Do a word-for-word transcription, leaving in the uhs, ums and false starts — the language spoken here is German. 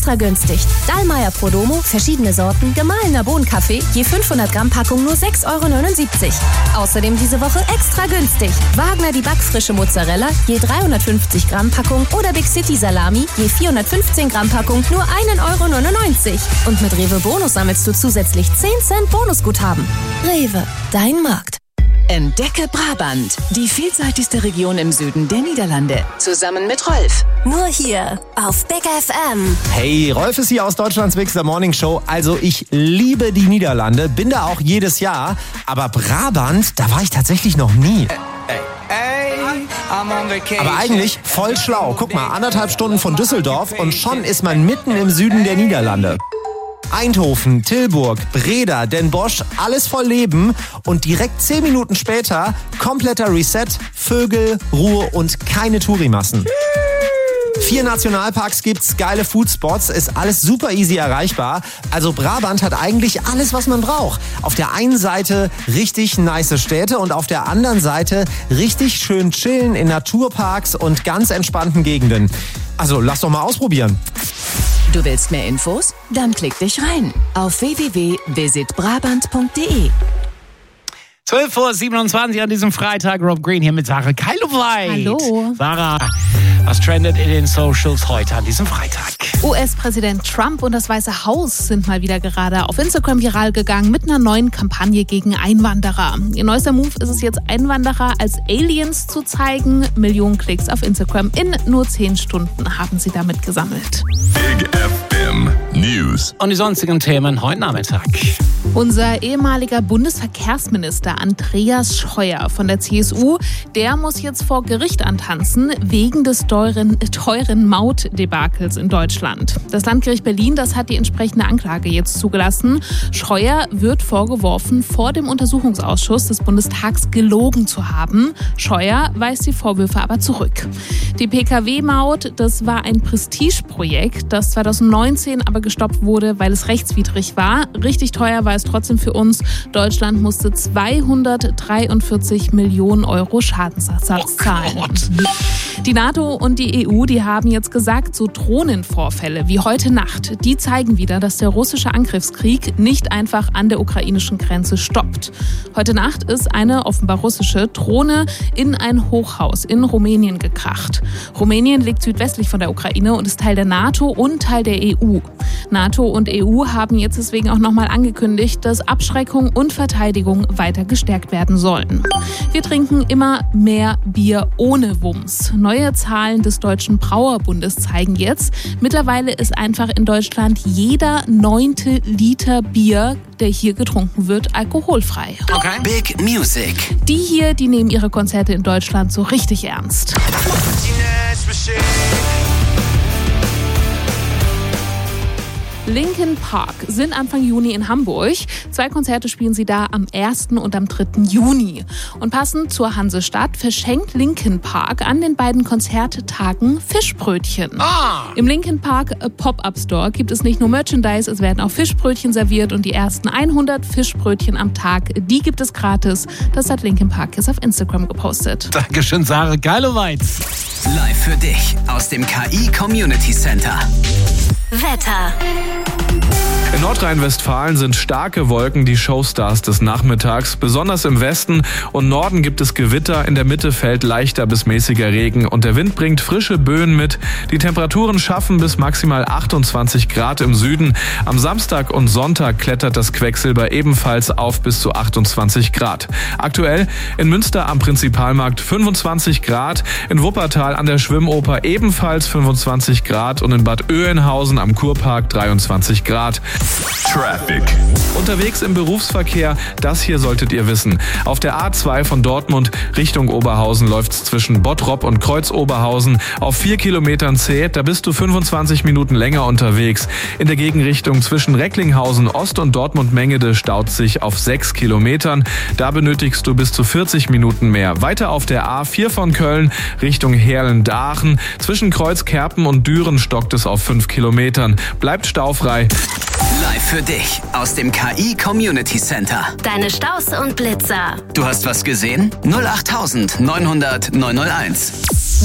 extra günstig. Dallmayr Prodomo, verschiedene Sorten, gemahlener Bohnenkaffee, je fünfhundert Gramm Packung nur sechs Euro neunundsiebzig. Außerdem diese Woche extra günstig. Wagner die backfrische Mozzarella, je dreihundertfünfzig Gramm Packung oder Big City Salami, je vierhundertfünfzehn Gramm Packung nur einen Euro neunundneunzig. Und mit Rewe Bonus sammelst du zusätzlich zehn Cent Bonusguthaben. Rewe, dein Markt. Entdecke Brabant, die vielseitigste Region im Süden der Niederlande. Zusammen mit Rolf. Nur hier auf Big F M. Hey, Rolf ist hier aus Deutschlands Big Morning Show. Also ich liebe die Niederlande, bin da auch jedes Jahr. Aber Brabant, da war ich tatsächlich noch nie. Aber eigentlich voll schlau. Guck mal, anderthalb Stunden von Düsseldorf und schon ist man mitten im Süden der Niederlande. Eindhoven, Tilburg, Breda, Den Bosch, alles voll Leben und direkt zehn Minuten später kompletter Reset, Vögel, Ruhe und keine Tourimassen. Vier Nationalparks gibt's, geile Foodspots, ist alles super easy erreichbar. Also Brabant hat eigentlich alles, was man braucht. Auf der einen Seite richtig nice Städte und auf der anderen Seite richtig schön chillen in Naturparks und ganz entspannten Gegenden. Also lass doch mal ausprobieren. Du willst mehr Infos? Dann klick dich rein auf w w w punkt visit brabant punkt d e. zwölf Uhr siebenundzwanzig an diesem Freitag. Rob Green hier mit Sarah Keiloweit. Hallo. Sarah, was trendet in den Socials heute an diesem Freitag? U S-Präsident Trump und das Weiße Haus sind mal wieder gerade auf Instagram viral gegangen mit einer neuen Kampagne gegen Einwanderer. Ihr neuester Move ist es jetzt, Einwanderer als Aliens zu zeigen. Millionen Klicks auf Instagram in nur zehn Stunden haben sie damit gesammelt. Big F M News. Und die sonstigen Themen heute Nachmittag. Unser ehemaliger Bundesverkehrsminister Andreas Scheuer von der C S U, der muss jetzt vor Gericht antanzen wegen des teuren, teuren Mautdebakels in Deutschland. Das Landgericht Berlin, das hat die entsprechende Anklage jetzt zugelassen. Scheuer wird vorgeworfen, vor dem Untersuchungsausschuss des Bundestags gelogen zu haben. Scheuer weist die Vorwürfe aber zurück. Die P K W-Maut, das war ein Prestigeprojekt, das zweitausendneunzehn aber gestoppt wurde, weil es rechtswidrig war. Richtig teuer war es trotzdem für uns. Deutschland musste zweihundertdreiundvierzig Millionen Euro Schadensersatz zahlen. Oh, die NATO und die E U, die haben jetzt gesagt, so Drohnenvorfälle wie heute Nacht, die zeigen wieder, dass der russische Angriffskrieg nicht einfach an der ukrainischen Grenze stoppt. Heute Nacht ist eine offenbar russische Drohne in ein Hochhaus in Rumänien gekracht. Rumänien liegt südwestlich von der Ukraine und ist Teil der NATO und Teil der E U. NATO und E U haben jetzt deswegen auch nochmal angekündigt, dass Abschreckung und Verteidigung weiter gestärkt werden sollen. Wir trinken immer mehr Bier ohne Wumms. Neue Zahlen des Deutschen Brauerbundes zeigen jetzt, mittlerweile ist einfach in Deutschland jeder neunte Liter Bier, der hier getrunken wird, alkoholfrei. Okay. Big Music. Die hier, die nehmen ihre Konzerte in Deutschland so richtig ernst. Linkin Park sind Anfang Juni in Hamburg. Zwei Konzerte spielen sie da am ersten und am dritten Juni. Und passend zur Hansestadt verschenkt Linkin Park an den beiden Konzerttagen Fischbrötchen. Ah. Im Linkin Park Pop-Up Store gibt es nicht nur Merchandise, es werden auch Fischbrötchen serviert und die ersten hundert Fischbrötchen am Tag, die gibt es gratis. Das hat Linkin Park jetzt auf Instagram gepostet. Dankeschön, Sarah Keiloweit. Live für dich aus dem K I Community Center. Wetter. In Nordrhein-Westfalen sind starke Wolken die Showstars des Nachmittags. Besonders im Westen und Norden gibt es Gewitter. In der Mitte fällt leichter bis mäßiger Regen und der Wind bringt frische Böen mit. Die Temperaturen schaffen bis maximal achtundzwanzig Grad im Süden. Am Samstag und Sonntag klettert das Quecksilber ebenfalls auf bis zu achtundzwanzig Grad. Aktuell in Münster am Prinzipalmarkt fünfundzwanzig Grad, in Wuppertal an der Schwimmoper ebenfalls fünfundzwanzig Grad und in Bad Oeynhausen am Kurpark dreiundzwanzig Grad. Traffic. Unterwegs im Berufsverkehr, das hier solltet ihr wissen. Auf der A zwei von Dortmund Richtung Oberhausen läuft's zwischen Bottrop und Kreuz-Oberhausen auf vier Kilometern zäh. Da bist du fünfundzwanzig Minuten länger unterwegs. In der Gegenrichtung zwischen Recklinghausen Ost und Dortmund-Mengede staut sich auf sechs Kilometern. Da benötigst du bis zu vierzig Minuten mehr. Weiter auf der A vier von Köln Richtung Herlen-Daachen. Zwischen Kreuzkerpen und Düren stockt es auf fünf Kilometern. Bleibt staufrei. Live für dich aus dem K I Community Center. Deine Staus und Blitzer. Du hast was gesehen? null acht neunhundert neunhunderteins.